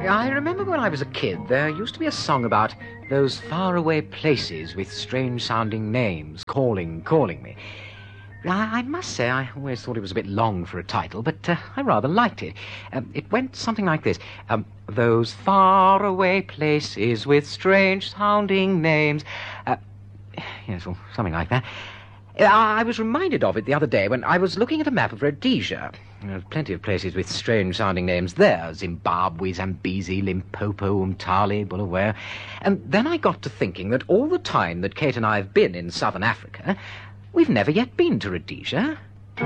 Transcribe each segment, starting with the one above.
I remember when I was a kid, there used to be a song about those faraway places with strange-sounding names calling me. I must say I always thought it was a bit long for a title, but I rather liked it. It went something like this. Those faraway places with strange-sounding names. Yes, well, something like that. I was reminded of it the other day when I was looking at a map of Rhodesia. There's plenty of places with strange-sounding names there. Zimbabwe, Zambezi, Limpopo, Umtali, Bulawayo. And then I got to thinking that all the time that Kate and I have been in southern Africa, we've never yet been to Rhodesia.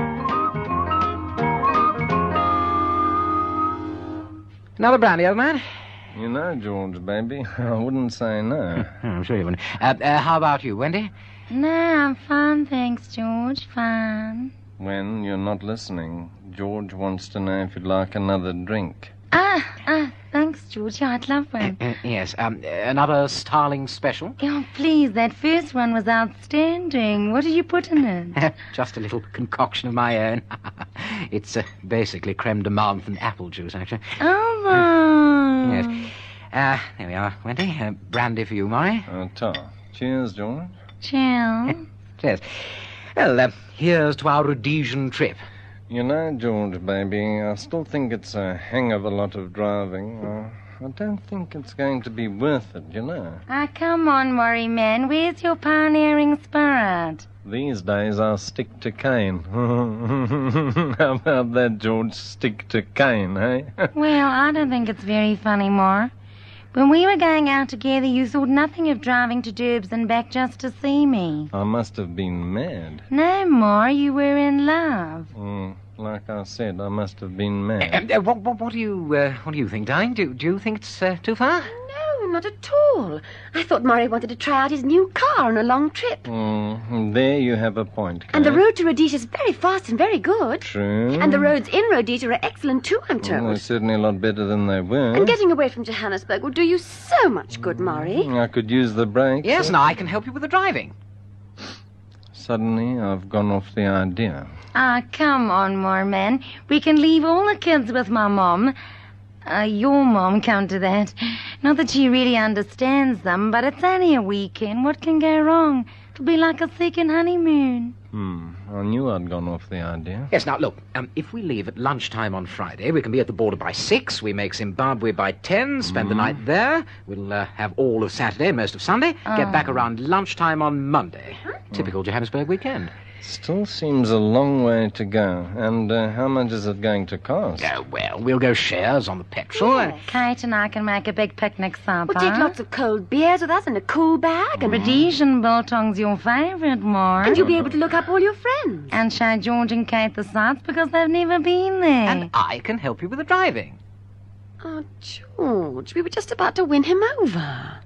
Another brandy, old man? You know, George, baby, I wouldn't say no. I'm sure you wouldn't. How about you, Wendy? No, I'm fine, thanks, George. Fine. When you're not listening, George wants to know if you'd like another drink. Thanks, George. Yeah, I'd love one. Yes, another Starling special? Oh, please, that first one was outstanding. What did you put in it? Just a little concoction of my own. It's basically creme de menthe and apple juice, actually. Oh, Yes. There we are, Wendy. Brandy for you, Murray. Cheers, George. Cheers. Cheers. Well, here's to our Rhodesian trip. You know, George, baby, I still think it's a hang of a lot of driving. I don't think it's going to be worth it, you know. Come on, Murray, man. Where's your pioneering spirit? These days I'll stick to cane. How about that, George? Stick to cane, eh? Well, I don't think it's very funny, Mar. When we were going out together, you thought nothing of driving to Durbs and back just to see me. I must have been mad. No, Mar, you were in love. Like I said, I must have been mad. What do you think, darling? Do you think it's too far? No, not at all. I thought Murray wanted to try out his new car on a long trip. There you have a point, Kate. And the road to Rhodesia is very fast and very good. True. And the roads in Rhodesia are excellent too, I'm told. They're certainly a lot better than they were. And getting away from Johannesburg will do you so much good, Murray. I could use the brake. Yes, and I can help you with the driving. Suddenly, I've gone off the idea. Come on, Moorman. We can leave all the kids with my mom. Your mom, come to that. Not that she really understands them, but it's only a weekend. What can go wrong? It'll be like a second honeymoon. I knew I'd gone off the idea. Yes, now, look, if we leave at lunchtime on Friday, we can be at the border by 6. We make Zimbabwe by 10, spend the night there. We'll have all of Saturday and most of Sunday. Get back around lunchtime on Monday. Typical Johannesburg weekend. Still seems a long way to go. And how much is it going to cost? Oh, well, we'll go shares on the petrol. Yes. Kate and I can make a big picnic supper. We'll take lots of cold beers with us and a cool bag. And Rhodesian biltong's your favourite, Moore. And you'll be able to look up all your friends. And show George and Kate the sights because they've never been there. And I can help you with the driving. Oh, George, we were just about to win him over.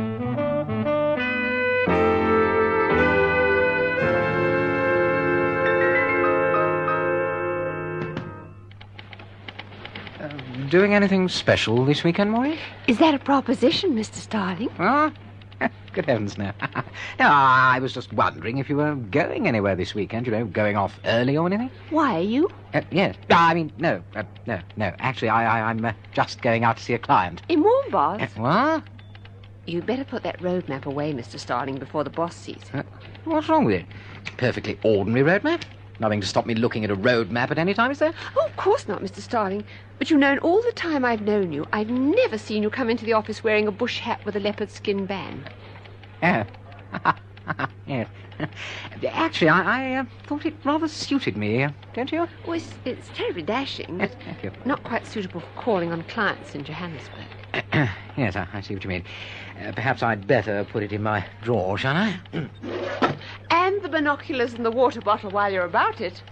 Doing anything special this weekend, Maureen? Is that a proposition, Mr. Starling? Oh, good heavens, no. No, I was just wondering if you were going anywhere this weekend, going off early or anything. Why are you? Yes. I mean, no. Actually, I'm just going out to see a client. In Warmbath? What? You'd better put that road map away, Mr. Starling, before the boss sees it. What's wrong with it? Perfectly ordinary road map. Nothing to stop me looking at a road map at any time, is there? Oh, of course not, Mr. Starling. But you know, in all the time I've known you, I've never seen you come into the office wearing a bush hat with a leopard skin band. Oh. Yes. Actually, I thought it rather suited me, don't you? Oh, it's terribly dashing, but Thank you. not quite suitable for calling on clients in Johannesburg. Yes, I see what you mean. Perhaps I'd better put it in my drawer, shall I? And the binoculars and the water bottle while you're about it.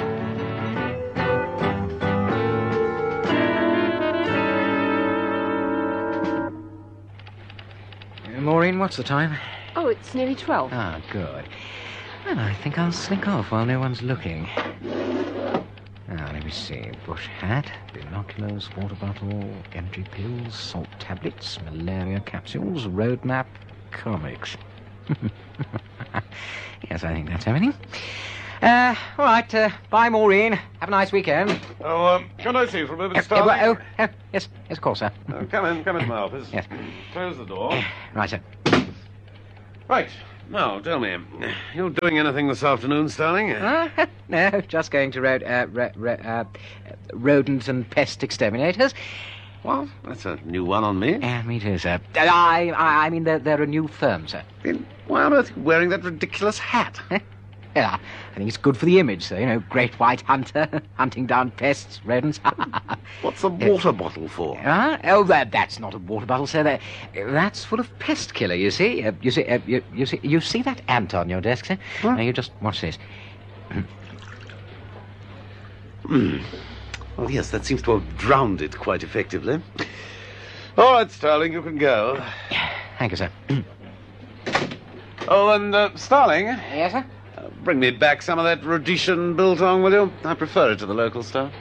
Maureen, what's the time? Oh, it's nearly 12. Ah, good. Well, I think I'll slink off while no one's looking. Now, let me see. Bush hat, binoculars, water bottle, energy pills, salt tablets, malaria capsules, road map, comics. Yes, I think that's everything. All right, bye, Maureen. Have a nice weekend. Oh, can I see you for a moment, Yes, yes, of course, sir. Come into my office. Yes. Close the door. Right, sir. Right. Now, tell me, you doing anything this afternoon, Starling? No, just going to rodent and pest exterminators. Well, that's a new one on me. Me too, sir. I mean, they're a new firm, sir. Then why on earth are you wearing that ridiculous hat? Yeah, I think it's good for the image, sir. You know, great white hunter, hunting down pests, rodents. What's the water bottle for? Oh, that's not a water bottle, sir. That's full of pest killer, you see. You see that ant on your desk, sir? Huh? Now, you just watch this. Well, yes, that seems to have drowned it quite effectively. All right, Starling, you can go. Thank you, sir. Oh, and, Starling, Yes, sir? bring me back some of that Rhodesian biltong, will you? I prefer it to the local stuff.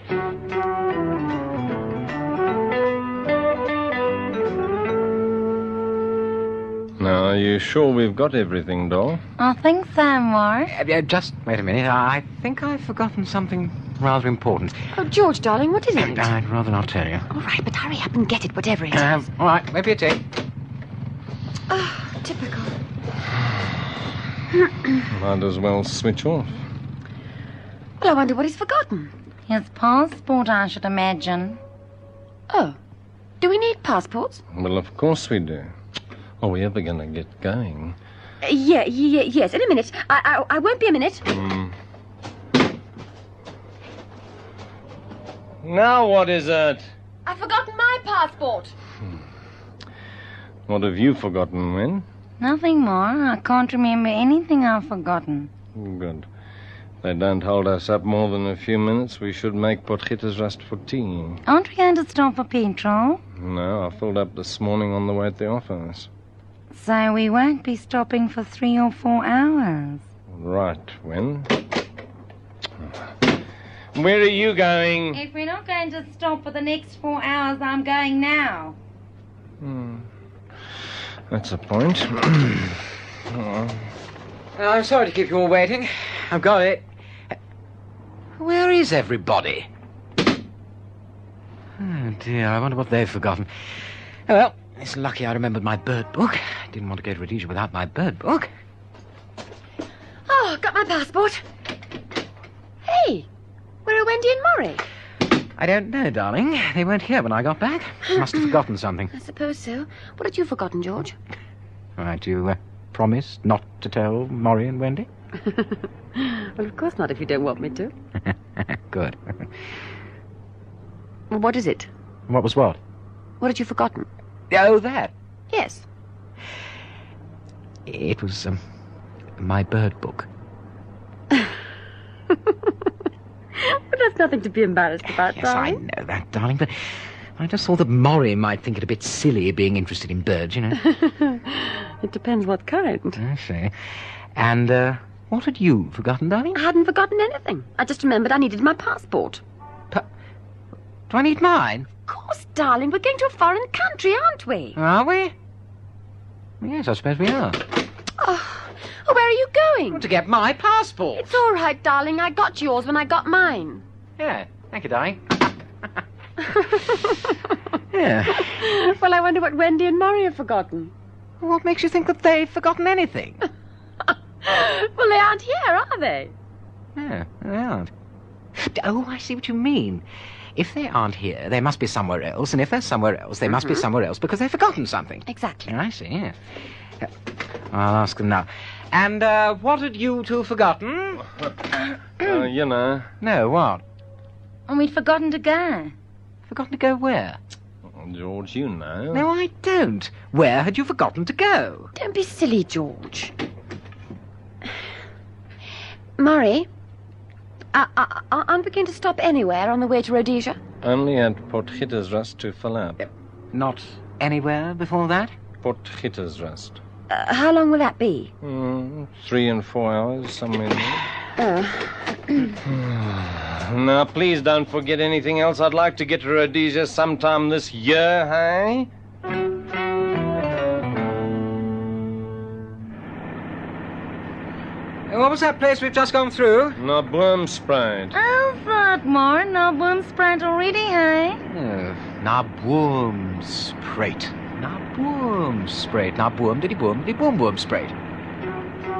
Now, are you sure we've got everything, doll? I think so, Mark. Just wait a minute. I think I've forgotten something rather important. Oh, George, darling, what is it? I'd rather not tell you. All right, but hurry up and get it, whatever it is. All right, maybe a tea. Oh, typical. Might as well switch off. Well, I wonder what he's forgotten. His passport, I should imagine. Oh, do we need passports? Well, of course we do. Are we ever going to get going? Yes, in a minute. I won't be a minute. Now what is it? I've forgotten my passport. What have you forgotten, Wen? Nothing more. I can't remember anything I've forgotten. Good. If they don't hold us up more than a few minutes, we should make Potgieter's Rust for tea. Aren't we going to stop for petrol? No, I filled up this morning on the way at the office. So we won't be stopping for 3 or 4 hours. Right, Wen. Where are you going? If we're not going to stop for the next 4 hours, I'm going now. That's a point. Oh. I'm sorry to keep you all waiting. I've got it. Where is everybody? Oh, dear, I wonder what they've forgotten. Oh, well, it's lucky I remembered my bird book. I didn't want to go to Rhodesia without my bird book. Oh, got my passport. Hey, where are Wendy and Murray? I don't know, darling. They weren't here when I got back. Must have forgotten something. I suppose so. What had you forgotten, George? All right, you promise not to tell Maury and Wendy? Well, of course not, if you don't want me to. Good. Well, what is it? What was what? What had you forgotten? Oh, that. Yes. It was, my bird book. But that's nothing to be embarrassed about, Yes, I darling. know that, darling, but I just thought that Maury might think it a bit silly being interested in birds, you know. It depends what kind. I see. And, what had you forgotten, darling? I hadn't forgotten anything. I just remembered I needed my passport. Do I need mine? Of course, darling. We're going to a foreign country, aren't we? Are we? Yes, I suppose we are. Oh, where are you going? To get my passport. It's all right, darling. I got yours when I got mine. Yeah, thank you, darling. Yeah. Well, I wonder what Wendy and Murray have forgotten. What makes you think that they've forgotten anything? Well, they aren't here, are they? Yeah, they aren't. Oh, I see what you mean. If they aren't here, they must be somewhere else, and if they're somewhere else, they must be somewhere else because they've forgotten something. Exactly. I see, yes. I'll ask them now. And, what had you two forgotten? You know. No, what? And we'd forgotten to go. Forgotten to go where? George, you know. No, I don't. Where had you forgotten to go? Don't be silly, George. Murray, aren't we going to stop anywhere on the way to Rhodesia? Only at Potgieter's Rust to fill up. Not anywhere before that? Potgieter's Rust. How long will that be? 3 and 4 hours, somewhere there. Oh. Now, please don't forget anything else. I'd like to get to Rhodesia sometime this year, hey? what was that place we've just gone through? Na Boomspruit. Oh, Throckmorton, no Boomspruit already, hey? Na Boomspruit. Na Boomspruit. Na Boom, diddy boom, diddy boom, Boomspruit.